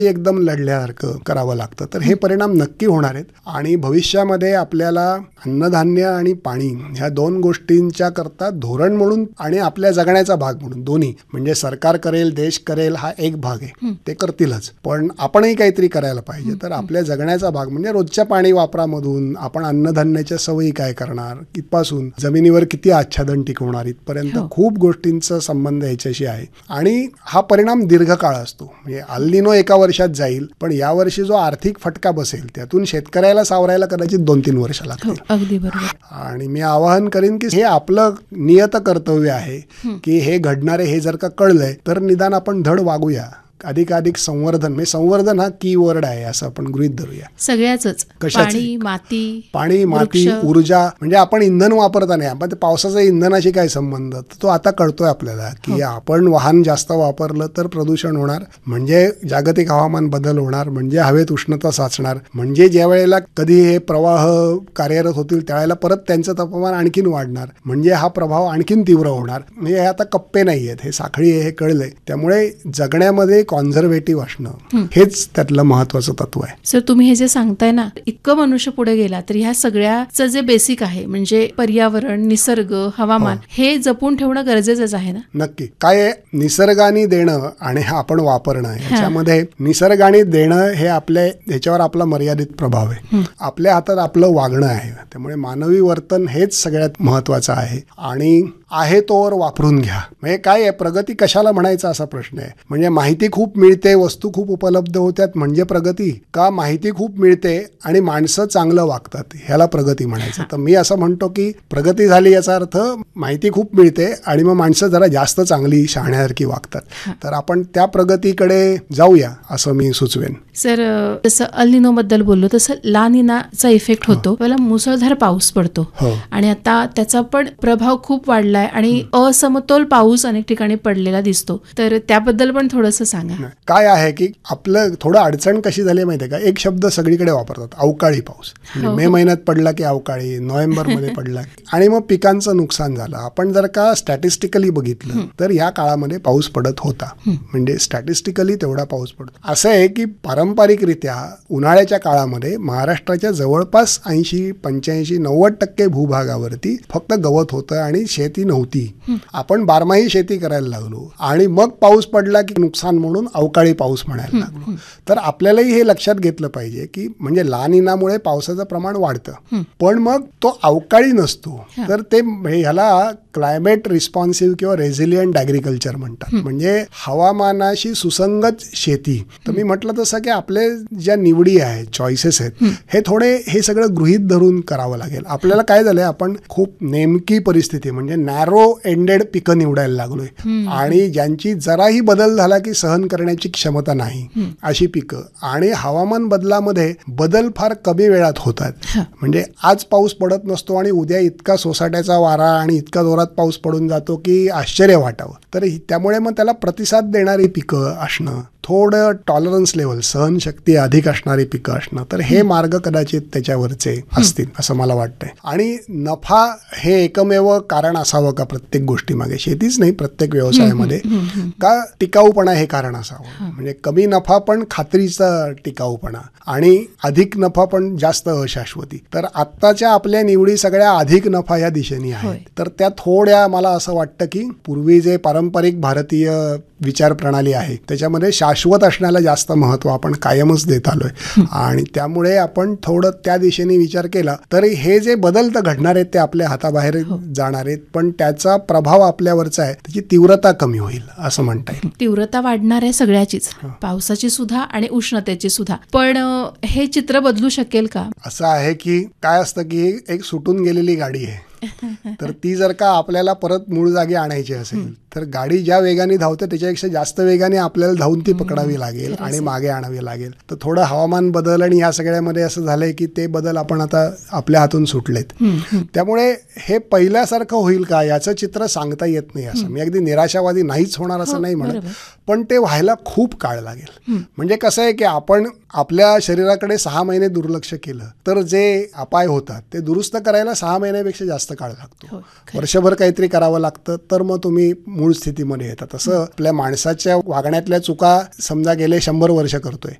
एकदम लढल्यासारखं करावं लागतं. तर हे परिणाम नक्की होणार आहेत आणि भविष्यामध्ये आपल्याला अन्नधान्य आणि पाणी ह्या 2 गोष्टींच्या करता धोरण म्हणून आणि आपल्या जगण्याचा भाग म्हणून दोन्ही, म्हणजे सरकार करेल, देश करेल हा एक भाग आहे, ते करतीलच, पण आपणही काहीतरी करायला पाहिजे. तर आपल्या जगण्याचा भाग म्हणजे रोजच्या पाणी वापरामधून आपण अन्नधान्याच्या सवयी काय करणार, इथपासून जमिनीवर किती आच्छादन टिकवणार, इथपर्यंत खूप गोष्टींचा संबंध याच्याशी आहे. आणि हा परिणाम दीर्घकाळ असतो. म्हणजे अल निनो एका वर्षात जाईल, पण यावर्षी जो आर्थिक फटका बसेल त्यातून शेतकऱ्याला सावरायला कदाचित 2-3 वर्ष लागतील. अगदी बरोबर. आणि मी आवाहन करीन की हे आपलं नियत कर्तव्य आहे की हे घडणारे हे जर का कळलंय तर निदान आपण धड वागूया. अधिकाधिक संवर्धन, म्हणजे संवर्धन हा की वर्ड आहे असं आपण गृहीत धरूया. सगळ्याच पाणी, माती, ऊर्जा, म्हणजे आपण इंधन वापरता नाही, आपण पावसाचा इंधनाशी काय संबंध, तो आता कळतोय आपल्याला की आपण वाहन जास्त वापरलं तर प्रदूषण होणार, म्हणजे जागतिक हवामान बदल होणार, म्हणजे हवेत उष्णता साचणार, म्हणजे ज्या वेळेला कधी हे प्रवाह कार्यरत होतील त्यावेळेला परत त्यांचं तापमान आणखीन वाढणार, म्हणजे हा प्रभाव आणखीन तीव्र होणार. म्हणजे हे आता कप्पे नाही आहेत, हे साखळी आहे, हे कळलंय. त्यामुळे जगण्यामध्ये कॉन्झर्वेटिव्ह असणं हेच त्यातलं महत्वाचं तत्व आहे. सर, तुम्ही हे जे सांगताय ना, इतकं मनुष्य पुढे गेला तर ह्या सगळ्याचं जे बेसिक आहे म्हणजे पर्यावरण, निसर्ग, हवामान हे जपून ठेवणं गरजेचंच आहे ना. नक्की. काय आहे, निसर्गाने देणं आणि आपण वापरणं, याच्यामध्ये निसर्गाने देणं हे ह्याच्यावर आपला मर्यादित प्रभाव आहे. आपल्या हातात आपलं वागणं आहे. त्यामुळे मानवी वर्तन हेच सगळ्यात महत्वाचं आहे आणि आहे तोवर वापरून घ्या. म्हणजे काय आहे, प्रगती कशाला म्हणायचा असा प्रश्न आहे. म्हणजे माहिती खूप मिळते, वस्तू खूप उपलब्ध होत्यात म्हणजे प्रगती, का माहिती खूप मिळते आणि माणसं चांगलं वागतात ह्याला प्रगती म्हणायचं. तर मी असं म्हणतो की प्रगती झाली याचा अर्थ माहिती खूप मिळते आणि मग माणसं जरा जास्त चांगली, शहाण्यासारखी वागतात. तर आपण त्या प्रगतीकडे जाऊया असं मी सुचवेन. सर, जसं अल निनो बद्दल बोललो तसं ला निनाचा इफेक्ट होतो, पहिला मुसळधार पाऊस पडतो आणि आता त्याचा पण प्रभाव खूप वाढलाय आणि असमतोल पाऊस अनेक ठिकाणी पडलेला दिसतो. तर त्याबद्दल पण थोडंसं सांगा. काय आहे की आपलं थोडं अडचण कशी झाली माहितीये का, एक शब्द सगळीकडे वापरतात, अवकाळी पाऊस. मे महिन्यात पडला की अवकाळी, नोव्हेंबरमध्ये पडला आणि मग पिकांचं नुकसान झालं. आपण जर का स्टॅटिस्टिकली बघितलं तर या काळामध्ये पाऊस पडत होता, म्हणजे स्टॅटिस्टिकली तेवढा पाऊस पडतो. असं आहे की पारंपरिकरित्या उन्हाळ्याच्या काळामध्ये महाराष्ट्राच्या जवळपास 80-85-90% भूभागावरती फक्त गवत होतं आणि शेती नव्हती. आपण बारमाही शेती करायला लागलो आणि मग पाऊस पडला की नुकसान म्हणून अवकाळी पाऊस म्हणायला लागलो. तर आपल्यालाही हे लक्षात घेतलं पाहिजे की म्हणजे ला निनामुळे पावसाचं प्रमाण वाढतं, पण मग तो अवकाळी नसतो. तर ते ह्याला क्लायमेट रिस्पॉन्सिव्ह किंवा रेझिलियंट ॲग्रिकल्चर म्हणतात, म्हणजे हवामानाशी सुसंगत शेती. तर मी म्हटलं तसं की आपले ज्या निवडी आहेत, चॉईसेस आहेत, हे थोडे हे सगळं गृहीत धरून करावं लागेल. आपल्याला काय झालंय, आपण खूप नेमकी परिस्थिती म्हणजे नॅरो एंडेड पिकं निवडायला लागलोय आणि ज्यांची जराही बदल झाला की सहन करण्याची क्षमता नाही अशी पिकं. आणि हवामान बदलामध्ये बदल फार कमी वेळात होतात. म्हणजे आज पाऊस पडत नसतो आणि उद्या इतका सोसाट्याचा वारा आणि इतका जोरात पाऊस पडून जातो की आश्चर्य वाटावं. तर त्यामुळे मग त्याला प्रतिसाद देणारी पिकं असणं, थोडं टॉलरन्स लेवल, सहनशक्ती अधिक असणारी पिकं असणं, तर हे मार्ग कदाचित त्याच्यावरचे असतील असं मला वाटतंय. आणि नफा हे एकमेव कारण असावं का प्रत्येक गोष्टीमागे, शेतीच नाही प्रत्येक व्यवसायामध्ये, का टिकाऊपणा हे कारण असावं. म्हणजे कमी नफा पण खात्रीचा टिकाऊपणा आणि अधिक नफा पण जास्त अशाश्वती. तर आत्ताच्या आपल्या निवडी सगळ्या अधिक नफा या दिशेने आहेत. तर त्या थोड्या मला असं वाटतं की पूर्वी जे पारंपरिक भारतीय विचार प्रणाली आहे त्याच्यामध्ये शाश्वत असण्याला जास्त महत्व आपण कायमच देत आलोय आणि त्यामुळे आपण थोडं त्या दिशेने विचार केला तर हे जे बदल तर घडणार आहेत ते आपल्या हाताबाहेर जाणार आहेत, पण त्याचा प्रभाव आपल्यावरचा आहे, त्याची तीव्रता कमी होईल असं म्हणता येईल. तीव्रता वाढणार आहे सगळ्याचीच, पावसाची सुद्धा आणि उष्णतेची सुद्धा. पण हे चित्र बदलू शकेल का? असं आहे की काय असतं की एक सुटून गेलेली गाडी आहे, तर ती जर का आपल्याला परत मूळ जागी आणायची असेल तर गाडी ज्या वेगाने धावते त्याच्यापेक्षा जास्त वेगाने आपल्याला धावून ती पकडावी लागेल आणि मागे आणावी लागेल. तर थोडं हवामान बदल आणि या सगळ्यामध्ये असं झालंय की ते बदल आपण आता आपल्या हातून सुटलेत. त्यामुळे हे पहिल्यासारखं होईल का याचं चित्र सांगता येत नाही. असं मी अगदी निराशावादी नाहीच होणार असं नाही म्हणत, पण ते व्हायला खूप काळ लागेल. म्हणजे कसं आहे की आपण आपल्या शरीराकडे 6 महिने दुर्लक्ष केलं तर जे अपाय होतात ते दुरुस्त करायला 6 महिन्यापेक्षा जास्त काळ लागतो. वर्षभर काहीतरी करावं लागतं तर मग तुम्ही मूळ स्थितीमध्ये येतात. तसं आपल्या माणसाच्या वागण्यातल्या चुका समजा गेले 100 वर्ष करतोय,